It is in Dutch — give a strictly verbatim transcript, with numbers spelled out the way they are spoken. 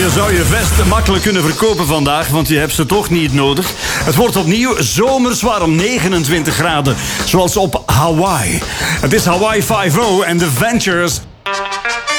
je zou je vest makkelijk kunnen verkopen vandaag, want je hebt ze toch niet nodig. Het wordt opnieuw zomers warm, negenentwintig graden, zoals op Hawaii. Het is Hawaii vijf nul en The Ventures.